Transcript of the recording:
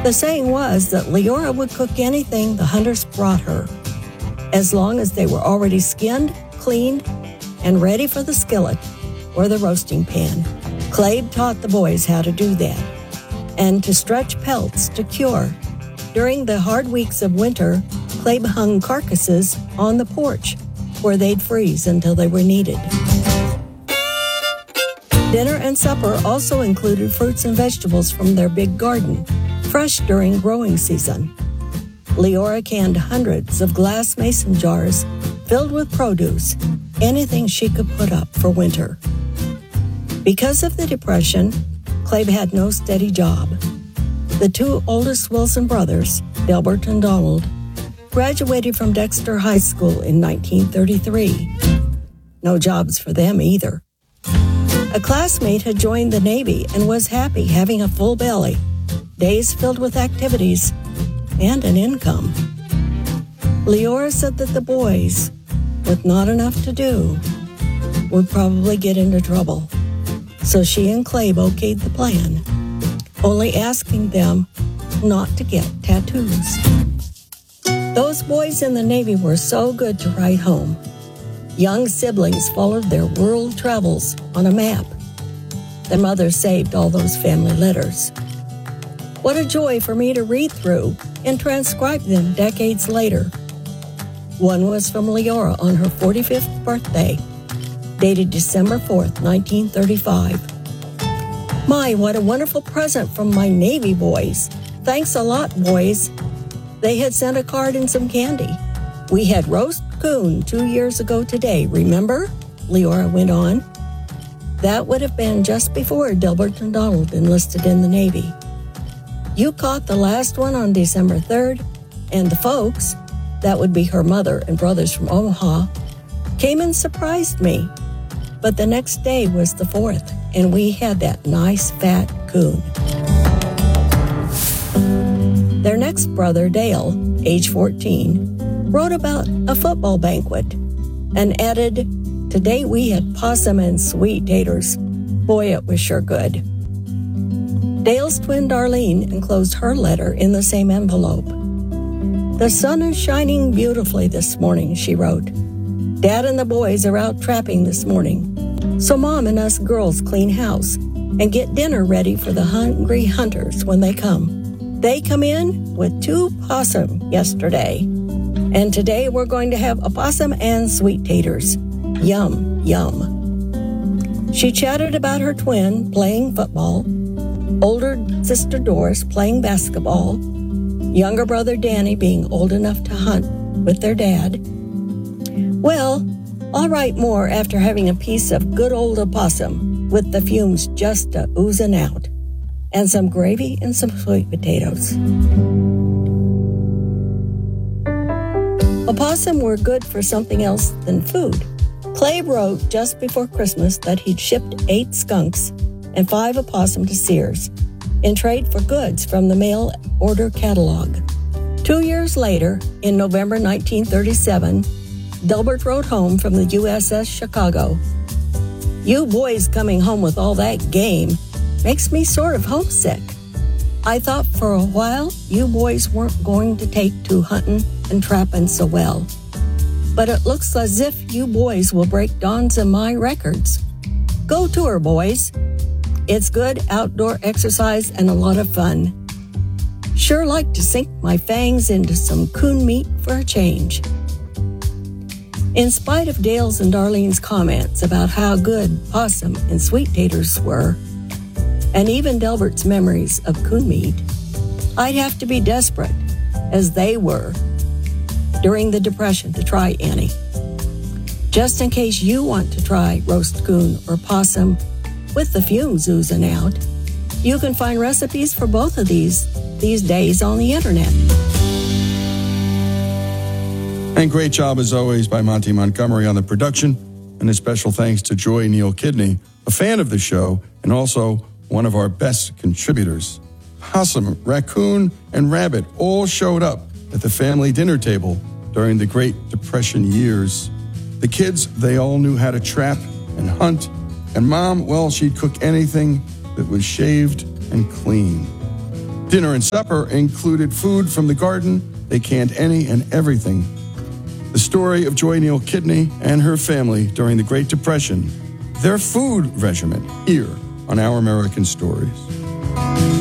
The saying was that Leora would cook anything the hunters brought her, as long as they were already skinned, cleaned, and ready for the skillet or the roasting pan. Clabe taught the boys how to do that, and to stretch pelts to cure. During the hard weeks of winter, Clabe hung carcasses on the porch where they'd freeze until they were needed. Dinner and supper also included fruits and vegetables from their big garden, fresh during growing season. Leora canned hundreds of glass mason jars filled with produce, anything she could put up for winter. Because of the Depression, Clabe had no steady job. The two oldest Wilson brothers, Delbert and Donald, graduated from Dexter High School in 1933. No jobs for them either. A classmate had joined the Navy and was happy having a full belly, days filled with activities, and an income. Leora said that the boys, with not enough to do, would probably get into trouble. So she and Clabe okayed the plan, only asking them not to get tattoos. Those boys in the Navy were so good to write home. Young siblings followed their world travels on a map. Their mother saved all those family letters. What a joy for me to read through and transcribe them decades later. One was from Leora on her 45th birthday, dated December 4th, 1935. My, what a wonderful present from my Navy boys. Thanks a lot, boys. They had sent a card and some candy. We had roast coon 2 years ago today, remember? Leora went on. That would have been just before Delbert and Donald enlisted in the Navy. You caught the last one on December 3rd, and the folks, that would be her mother and brothers from Omaha, came and surprised me. But the next day was the 4th, and we had that nice fat coon. Their next brother, Dale, age 14, wrote about a football banquet and added, "Today we had possum and sweet taters. Boy, it was sure good." Dale's twin Darlene enclosed her letter in the same envelope. "The sun is shining beautifully this morning," she wrote. "Dad and the boys are out trapping this morning, so Mom and us girls clean house and get dinner ready for the hungry hunters when they come. They come in with 2 possum yesterday, and today we're going to have a possum and sweet taters. Yum, yum." She chatted about her twin playing football, older sister Doris playing basketball, younger brother Danny being old enough to hunt with their dad. Well, I'll write more after having a piece of good old opossum with the fumes just oozing out, and some gravy and some sweet potatoes. Opossum were good for something else than food. Clabe wrote just before Christmas that he'd shipped 8 skunks and 5 opossum to Sears in trade for goods from the mail order catalog. 2 years later, in November 1937, Delbert wrote home from the USS Chicago. "You boys coming home with all that game makes me sort of homesick. I thought for a while you boys weren't going to take to hunting and trapping so well. But it looks as if you boys will break Don's and my records. Go to her, boys. It's good outdoor exercise and a lot of fun. Sure like to sink my fangs into some coon meat for a change." In spite of Dale's and Darlene's comments about how good possum and sweet taters were, and even Delbert's memories of coon meat, I'd have to be desperate, as they were, during the Depression to try any. Just in case you want to try roast coon or possum with the fumes oozing out, you can find recipes for both of these days on the internet. And great job, as always, by Monty Montgomery on the production. And a special thanks to Joy Neal Kidney, a fan of the show and also one of our best contributors. Possum, raccoon, and rabbit all showed up at the family dinner table during the Great Depression years. The kids, they all knew how to trap and hunt. And Mom, well, she'd cook anything that was shaved and clean. Dinner and supper included food from the garden. They canned any and everything. The story of Joy Neal Kidney and her family during the Great Depression, their food regimen, here on Our American Stories.